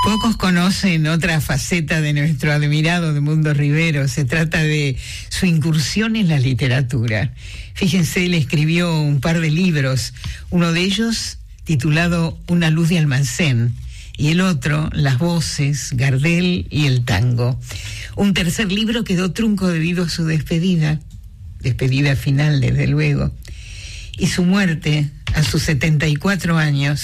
Pocos conocen otra faceta de nuestro admirado Edmundo Rivero. Se trata de su incursión en la literatura. Fíjense, él escribió un par de libros, uno de ellos titulado Una luz de almacén, y el otro, Las voces, Gardel y el tango. Un tercer libro quedó trunco debido a su despedida final, desde luego, y su muerte a sus 74 años